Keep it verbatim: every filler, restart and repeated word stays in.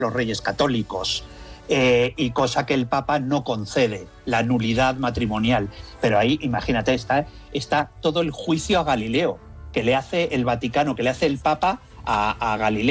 los reyes católicos, eh, y cosa que el Papa no concede, la nulidad matrimonial. Pero ahí, imagínate, está, está todo el juicio a Galileo, que le hace el Vaticano, que le hace el Papa a, a Galileo.